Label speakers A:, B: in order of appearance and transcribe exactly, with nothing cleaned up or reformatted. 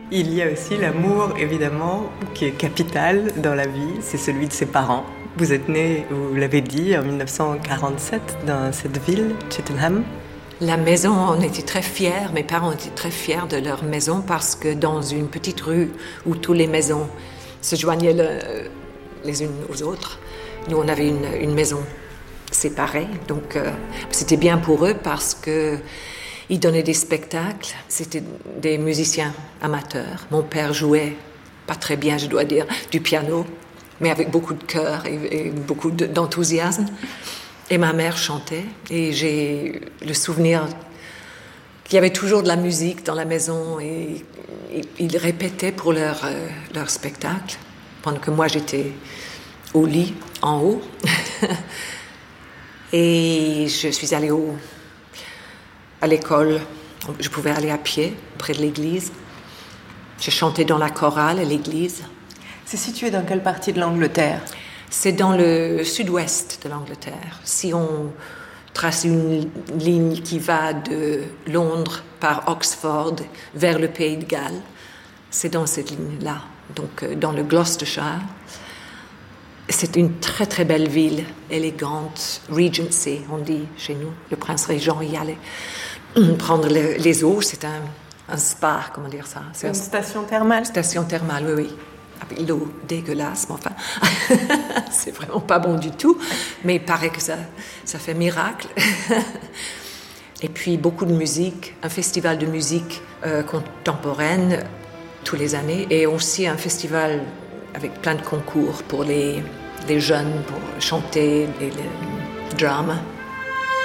A: Il y a aussi l'amour, évidemment, qui est capital dans la vie, c'est celui de ses parents. Vous êtes né, vous l'avez dit, en dix-neuf cent quarante-sept dans cette ville, Cheltenham.
B: La maison, on était très fiers, mes parents étaient très fiers de leur maison parce que dans une petite rue où toutes les maisons se joignaient le, les unes aux autres, nous on avait une, une maison séparée, donc euh, c'était bien pour eux parce que ils donnaient des spectacles, c'était des musiciens amateurs. Mon père jouait, pas très bien je dois dire, du piano, mais avec beaucoup de cœur et, et beaucoup de, d'enthousiasme. Et ma mère chantait, et j'ai le souvenir qu'il y avait toujours de la musique dans la maison, et, et ils répétaient pour leur, euh, leur spectacle, pendant que moi j'étais au lit, en haut. Et je suis allée au... à l'école, je pouvais aller à pied, près de l'église. Je chantais dans la chorale à l'église.
A: C'est situé dans quelle partie de l'Angleterre ?
B: C'est dans le sud-ouest de l'Angleterre. Si on trace une ligne qui va de Londres par Oxford vers le Pays de Galles, c'est dans cette ligne-là, donc dans le Gloucestershire. C'est une très très belle ville, élégante, Regency, on dit chez nous. Le prince régent y allait prendre les, les eaux, c'est un, un spa, comment dire ça ?
A: C'est une station thermale ?
B: Station thermale, oui, oui. Avec l'eau dégueulasse, mais enfin, c'est vraiment pas bon du tout. Mais il paraît que ça, ça fait miracle. Et puis beaucoup de musique, un festival de musique euh, contemporaine tous les années, et aussi un festival avec plein de concours pour les, les jeunes, pour chanter et le drama.